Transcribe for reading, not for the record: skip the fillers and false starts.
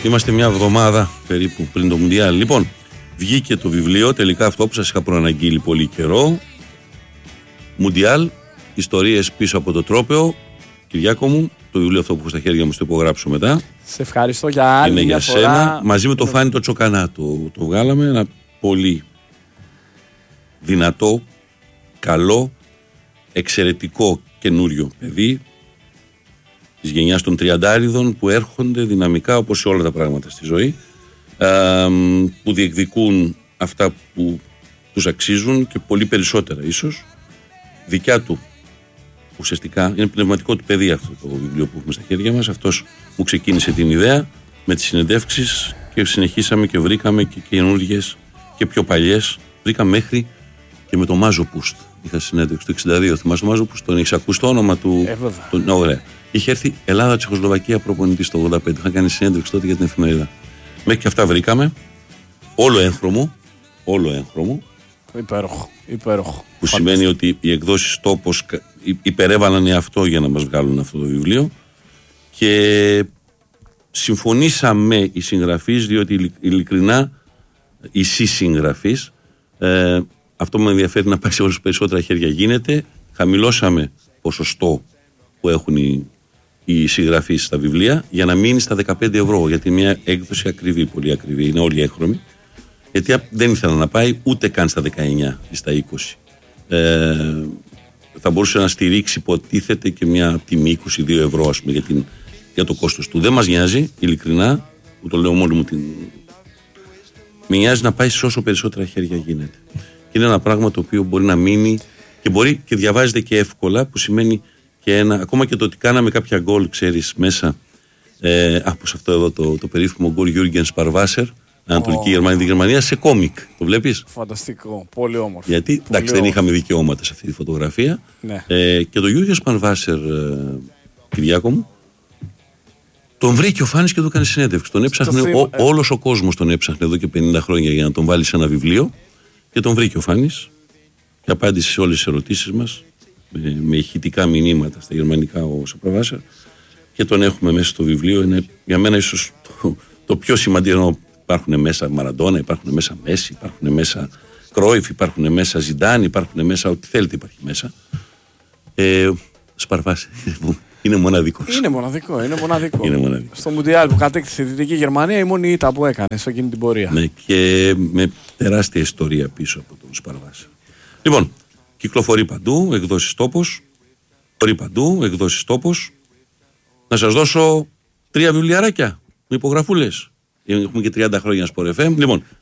Είμαστε μια εβδομάδα περίπου πριν το Μουντιάλ. Λοιπόν, βγήκε το βιβλίο, τελικά αυτό που σας είχα προαναγγείλει πολύ καιρό. Μουντιάλ, ιστορίες πίσω από το τρόπαιο. Κυριάκο μου, το βιβλίο αυτό που έχω στα χέρια μου, το υπογράψω μετά. Σε ευχαριστώ για άλλη είναι μια για φορά. σένα. Μαζί με το Φάνη το Τσοκανά το βγάλαμε. Ένα πολύ δυνατό, καλό, εξαιρετικό καινούριο παιδί της γενιάς των τριαντάριδων που έρχονται δυναμικά όπως σε όλα τα πράγματα στη ζωή, που διεκδικούν αυτά που τους αξίζουν και πολύ περισσότερα ίσως. Δικιά του ουσιαστικά είναι πνευματικό του παιδί αυτό το βιβλίο που έχουμε στα χέρια μας. Αυτός μου ξεκίνησε την ιδέα με τις συνεντεύξεις και συνεχίσαμε και βρήκαμε και καινούργιες και πιο παλιές. Βρήκαμε μέχρι και με το Μάζο Πουστ. Είχα συνέντευξη το 62, θυμάσαι το Μάζο Πουστ, τον έχεις ακούσει το όνομα του? Ωραία. Είχε έρθει Ελλάδα-Τσεχοσλοβακία προπονητής το 85. Είχα κάνει συνέντευξη τότε για την εφημερίδα. Μέχρι και αυτά βρήκαμε. Όλο έγχρωμο. Υπέροχο. Που σημαίνει ότι οι εκδόσεις Τόπος υπερέβαλαν αυτό για να μας βγάλουν αυτό το βιβλίο. Και συμφωνήσαμε οι συγγραφείς, διότι ειλικρινά οι συγγραφείς, αυτό με ενδιαφέρει να πάει σε όσο περισσότερα χέρια γίνεται. Χαμηλώσαμε ποσοστό που έχουν οι συγγραφείς στα βιβλία για να μείνει στα 15 ευρώ. Γιατί μια έκδοση ακριβή, πολύ ακριβή, είναι όλοι έγχρωμοι. Γιατί δεν ήθελα να πάει ούτε καν στα 19 ή στα 20. Θα μπορούσε να στηρίξει, υποτίθεται, και μια τιμή 22 ευρώ, ας πούμε, για το κόστος του. Δεν μας νοιάζει, ειλικρινά, που το λέω μόνο μου, με νοιάζει να πάει σε όσο περισσότερα χέρια γίνεται. Και είναι ένα πράγμα το οποίο μπορεί να μείνει και μπορεί και διαβάζεται και εύκολα, που σημαίνει και ακόμα και το ότι κάναμε κάποια γκολ, ξέρεις, μέσα από αυτό εδώ το περίφημο γκολ Γιούργεν Σπαρβάσερ, Ανατολική Γερμανία, σε κόμικ. Το βλέπεις? Φανταστικό, πολύ όμορφο. Γιατί εντάξει, δεν είχαμε δικαιώματα σε αυτή τη φωτογραφία. Ναι. Και το Γιούργεν Σπαρβάσερ, Κυριάκο μου, τον βρήκε ο Φάνης και του έκανε συνέντευξη. Τον έψαχνε, όλος ο κόσμος τον έψαχνε εδώ και 50 χρόνια για να τον βάλει σε ένα βιβλίο. Και τον βρήκε ο Φάνης και απάντησε σε όλες τις ερωτήσεις μας με ηχητικά μηνύματα στα γερμανικά ο Σπαρβάσερ. Και τον έχουμε μέσα στο βιβλίο. Είναι για μένα ίσως το πιο σημαντικό. Υπάρχουν μέσα Μαραντόνα, υπάρχουν μέσα Μέση, υπάρχουν μέσα Κρόιφ, υπάρχουν μέσα Ζιντάν, υπάρχουν μέσα ό,τι θέλετε υπάρχει μέσα. Σπαρβάσερ είναι μοναδικός. Είναι μοναδικό. Στο Μουντιάλ που κατέκτησε η Δυτική Γερμανία, η μόνη ήττα που έκανε σε εκείνη την πορεία. Ναι, και με τεράστια ιστορία πίσω από τον Σπαρβάσερ. Λοιπόν, κυκλοφορεί παντού, εκδόσεις Τόπος. Να σας δώσω 3 βιβλιαράκια με υπογραφούλες. Έχουμε και 30 χρόνια Sport FM. Λοιπόν,